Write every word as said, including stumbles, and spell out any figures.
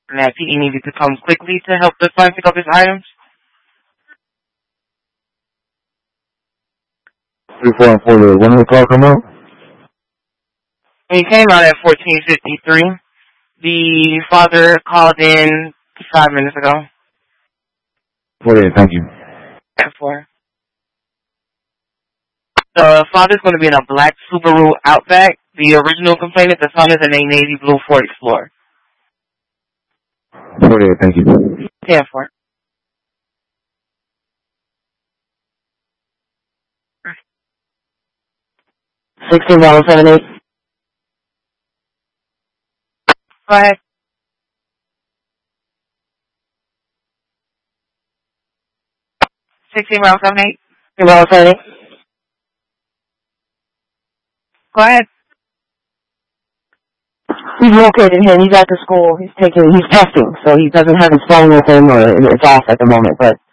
and that P E needed to come quickly to help the son pick up his items. three four and four, when did the call come out? He came out at fourteen fifty-three. The father called in five minutes ago. forty-eight, thank you. At four. The father's going to be in a black Subaru Outback. The original complainant, the son is in a navy blue Ford Explorer. forty-eight, thank you. Yeah, four. sixteen one seven eight. Go ahead. sixteen one seven eight. one seven eight. Go ahead. We've located him. He's at the school. He's taking, he's testing, so he doesn't have his phone with him, or it's off at the moment, but